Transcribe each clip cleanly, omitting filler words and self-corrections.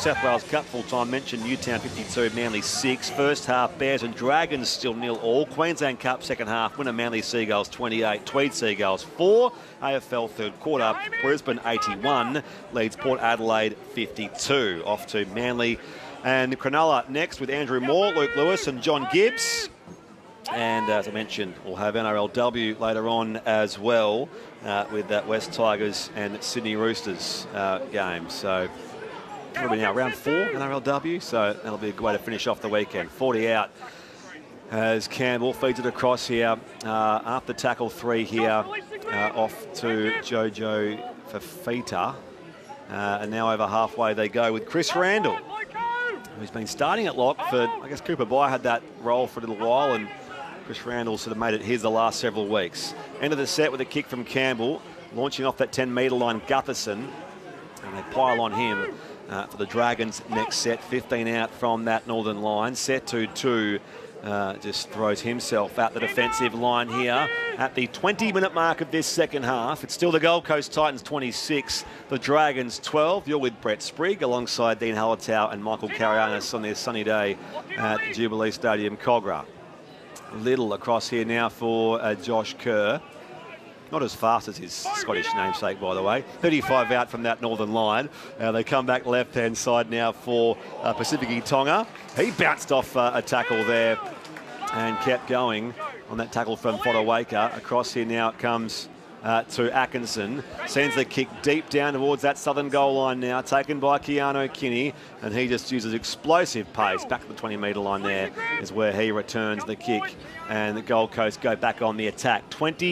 South Wales Cup full-time, mentioned Newtown 52, Manly 6. First half, Bears and Dragons still 0-0. Queensland Cup second half, winner Manly Seagulls 28, Tweed Seagulls 4. AFL third quarter, Brisbane 81, leads Port Adelaide 52. Off to Manly and Cronulla next with Andrew Moore, Luke Lewis and John Gibbs. And as I mentioned, we'll have NRLW later on as well with that West Tigers and Sydney Roosters game. So we'll be now round 4 NRLW, so that'll be a good way to finish off the weekend. 40 out as Campbell feeds it across here after tackle 3 here off to Jojo Fafita. And now over halfway they go with Chris Randall, who's been starting at lock for, I guess Cooper Byer had that role for a little while, and Chris Randall sort of made it his the last several weeks. End of the set with a kick from Campbell, launching off that 10-metre line, Gutherson, and they pile on him for the Dragons next set. 15 out from that northern line. Set 2-2 just throws himself out the defensive line here at the 20-minute mark of this second half. It's still the Gold Coast Titans 26, the Dragons 12. You're with Brett Sprigg alongside Dean Hallertau and Michael Carianis on this sunny day at Jubilee Stadium, Cogra. Little across here now for Josh Kerr. Not as fast as his Scottish namesake, by the way. 35 out from that northern line. They come back left-hand side now for Pacific Tonga. He bounced off a tackle there and kept going on that tackle from Fodawaker. Across here now it comes to Atkinson. Sends the kick deep down towards that southern goal line now, taken by Keanu Kinney, and he just uses explosive pace. Back to the 20-metre line there is where he returns the kick, and the Gold Coast go back on the attack.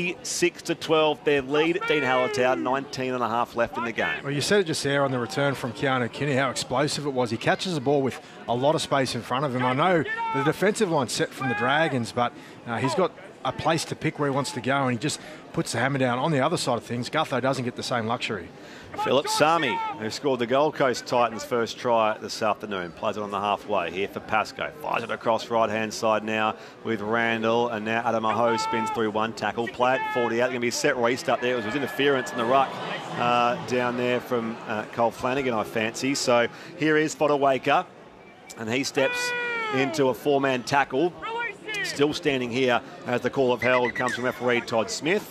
26-12 their lead. Dean Hallertau, 19 and a half left in the game. Well, you said it just there on the return from Keanu Kinney, how explosive it was. He catches the ball with a lot of space in front of him. I know the defensive line's set from the Dragons, but he's got a place to pick where he wants to go, and he just puts the hammer down. On the other side of things, Gutho doesn't get the same luxury. Philip Sami, who scored the Gold Coast Titans' first try this afternoon, plays it on the halfway here for Pascoe. Fires it across right-hand side now with Randall, and now Adam Aho spins through one tackle. Play at 40 out. Going to be a set restart there. It was interference in the ruck down there from Cole Flanagan, I fancy. So here is Fodawaker, and he steps into a 4-man tackle. Still standing here as the call of held comes from referee Todd Smith.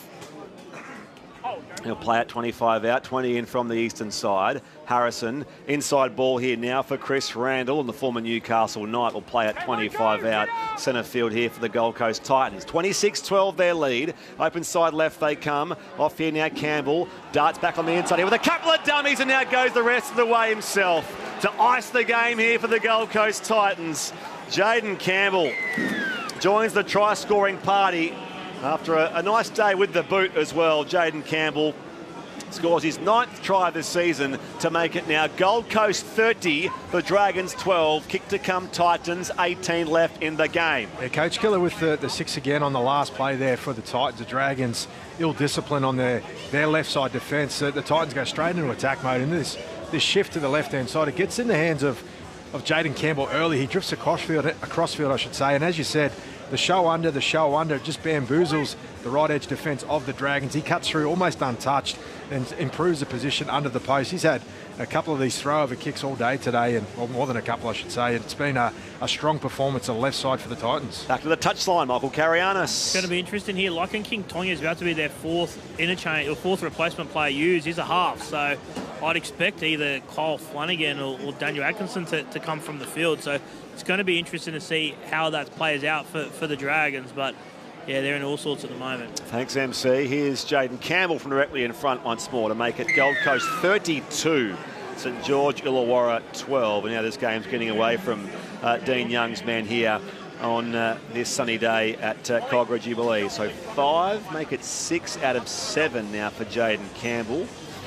He'll play at 25 out, 20 in from the eastern side. Harrison, inside ball here now for Chris Randall, and the former Newcastle Knight will play at 25 out. Centre field here for the Gold Coast Titans. 26-12 their lead. Open side left they come. Off here now Campbell. Darts back on the inside here with a couple of dummies, and now goes the rest of the way himself to ice the game here for the Gold Coast Titans. Jayden Campbell joins the try-scoring party after a nice day with the boot as well. Jayden Campbell scores his 9th try this season to make it now Gold Coast 30, the Dragons 12. Kick to come Titans, 18 left in the game. Yeah, Coach Killer with the 6 again on the last play there for the Titans. The Dragons ill-discipline on their left side defence. The Titans go straight into attack mode, and this shift to the left-hand side, it gets in the hands of Jayden Campbell early. He drifts across field, I should say, and as you said, the show under just bamboozles the right edge defence of the Dragons. He cuts through almost untouched and improves the position under the post. He's had a couple of these throw-over kicks all day today, and well, more than a couple, I should say. It's been a strong performance on the left side for the Titans. Back to the touchline, Michael Carianis. It's going to be interesting here. Lycan King Tonga is about to be their fourth replacement player used. He's a half, so I'd expect either Kyle Flanagan or Daniel Atkinson to come from the field. So it's going to be interesting to see how that plays out for the Dragons, but yeah, they're in all sorts at the moment. Thanks, MC. Here's Jayden Campbell from directly in front once more to make it Gold Coast 32, St George Illawarra 12. And now this game's getting away from Dean Young's men here on this sunny day at Cogra Jubilee. So 5, make it 6 out of 7 now for Jayden Campbell.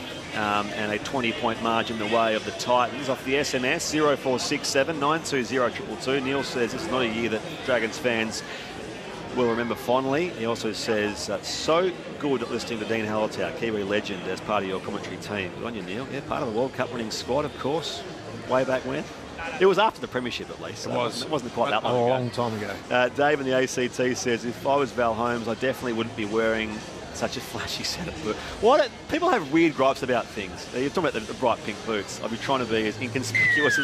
And a 20-point margin the way of the Titans. Off the SMS, 0467 920 222. Neil says this is not a year that Dragons fans will remember fondly. He also says, so good at listening to Dean Hallertau, Kiwi legend, as part of your commentary team. Good on you, Neil. Yeah, part of the World Cup winning squad, of course, way back when. It was after the premiership, at least. It wasn't quite that long ago. A long time ago. Dave in the ACT says, if I was Val Holmes, I definitely wouldn't be wearing such a flashy set of boots. People have weird gripes about things. You're talking about the bright pink boots. I'd be trying to be as inconspicuous as